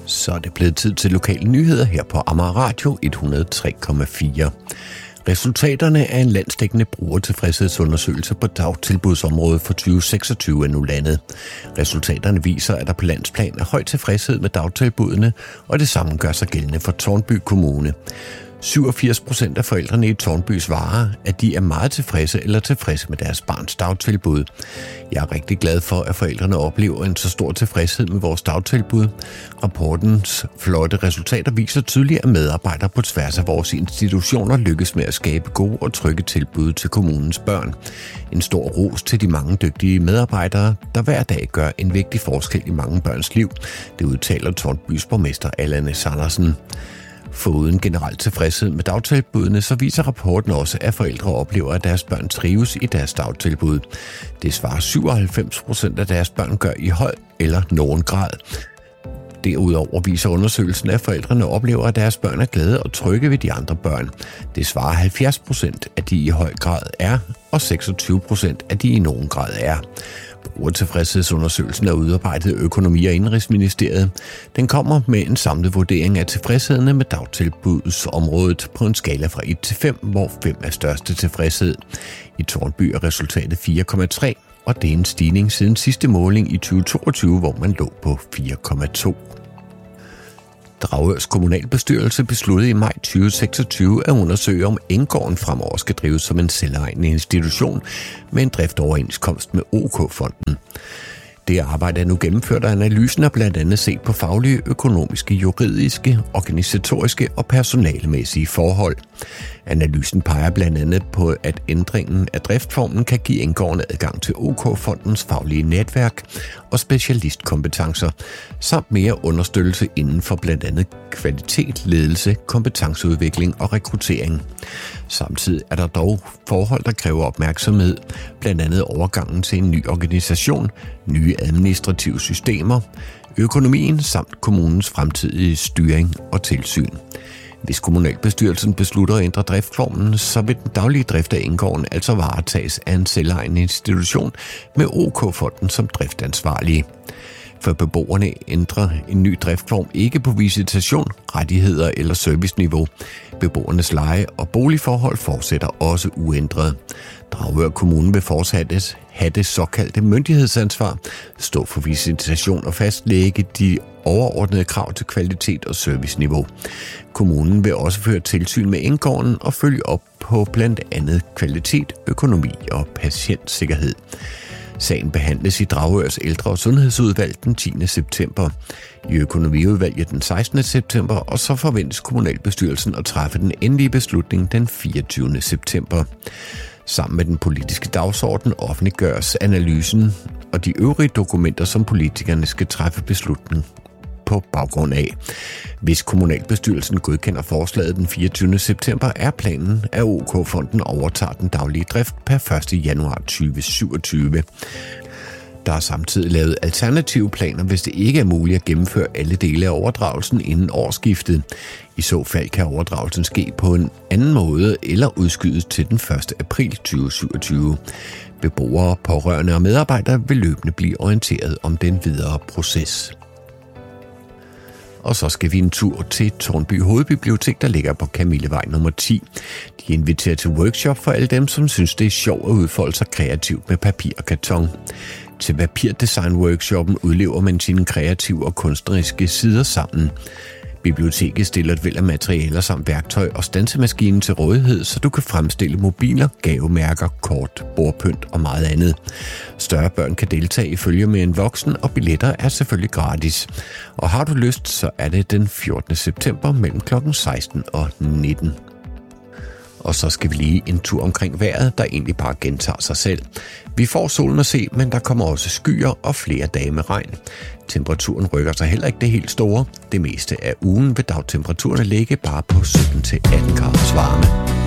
Så er det blevet tid til lokale nyheder her på Amager Radio 103,4. Resultaterne af en landsdækkende brugertilfredshedsundersøgelse på dagtilbudsområdet for 2026 er nu landet. Resultaterne viser, at der på landsplan er høj tilfredshed med dagtilbudene, og det samme gør sig gældende for Tårnby Kommune. 87% af forældrene i Tårnby svarer, at de er meget tilfredse eller tilfredse med deres barns dagtilbud. Jeg er rigtig glad for, at forældrene oplever en så stor tilfredshed med vores dagtilbud. Rapportens flotte resultater viser tydeligt, at medarbejdere på tværs af vores institutioner lykkes med at skabe gode og trygge tilbud til kommunens børn. En stor ros til de mange dygtige medarbejdere, der hver dag gør en vigtig forskel i mange børns liv. Det udtaler Tårnbys borgmester Allan Sandersen. Foruden generelt tilfredshed med dagtilbudene, så viser rapporten også, at forældre oplever, at deres børn trives i deres dagtilbud. Det svarer 97% af deres børn gør i høj eller nogen grad. Derudover viser undersøgelsen, at forældrene oplever, at deres børn er glade og trygge ved de andre børn. Det svarer 70%, at de i høj grad er, og 26%, at de i nogen grad er. Brugertilfredshedsundersøgelsen er udarbejdet af Økonomi- og Indenrigsministeriet. Den kommer med en samlet vurdering af tilfredsheden med dagtilbudsområdet på en skala fra 1 til 5, hvor 5 er største tilfredshed. I Tårnby er resultatet 4,3, og det er en stigning siden sidste måling i 2022, hvor man lå på 4,2. Dragørs kommunalbestyrelse besluttede i maj 2026 at undersøge, om Enggården fremover skal drives som en selvejende institution med en driftoverenskomst med OK-fonden. Det arbejde er nu gennemført, og analysen er blandt andet set på faglige, økonomiske, juridiske, organisatoriske og personalemæssige forhold. Analysen peger blandt andet på, at ændringen af driftformen kan give Enggården adgang til OK-fondens faglige netværk og specialistkompetencer, samt mere understøttelse inden for blandt andet kvalitet, ledelse, kompetenceudvikling og rekruttering. Samtidig er der dog forhold, der kræver opmærksomhed, blandt andet overgangen til en ny organisation, nye administrative systemer, økonomien samt kommunens fremtidige styring og tilsyn. Hvis kommunalbestyrelsen beslutter at ændre driftformen, så vil den daglige drift af Enggården altså varetages af en selvejende institution med OK-fonden som driftansvarlige. For beboerne ændrer en ny driftform ikke på visitation, rettigheder eller serviceniveau. Beboernes leje- og boligforhold fortsætter også uændret. Dragør Kommune vil fortsat have det såkaldte myndighedsansvar, stå for visitation og fastlægge de overordnede krav til kvalitet og serviceniveau. Kommunen vil også føre tilsyn med Enggården og følge op på blandt andet kvalitet, økonomi og patientsikkerhed. Sagen behandles i Dragørs ældre- og sundhedsudvalg den 10. september, i økonomiudvalget den 16. september, og så forventes kommunalbestyrelsen at træffe den endelige beslutning den 24. september. Sammen med den politiske dagsorden offentliggøres analysen og de øvrige dokumenter, som politikerne skal træffe beslutning på baggrund af. Hvis kommunalbestyrelsen godkender forslaget den 24. september, er planen, at OK-fonden overtager den daglige drift per 1. januar 2027. Der er samtidig lavet alternative planer, hvis det ikke er muligt at gennemføre alle dele af overdragelsen inden årsskiftet. I så fald kan overdragelsen ske på en anden måde eller udskydes til den 1. april 2027. Beboere, pårørende og medarbejdere vil løbende blive orienteret om den videre proces. Og så skal vi en tur til Tårnby Hovedbibliotek, der ligger på Kamillevej nummer 10. De inviterer til workshop for alle dem, som synes, det er sjovt at udfolde sig kreativt med papir og karton. Til papirdesign-workshoppen udlever man sine kreative og kunstneriske sider sammen. Biblioteket stiller et væld af materialer samt værktøj og stansemaskinen til rådighed, så du kan fremstille mobiler, gavemærker, kort, bordpynt og meget andet. Større børn kan deltage i følge med en voksen, og billetter er selvfølgelig gratis. Og har du lyst, så er det den 14. september mellem kl. 16 og 19. Og så skal vi lige en tur omkring vejret, der egentlig bare gentager sig selv. Vi får solen at se, men der kommer også skyer og flere dage med regn. Temperaturen rykker sig heller ikke det helt store. Det meste af ugen vil dagtemperaturerne ligge bare på 17-18 grader varme.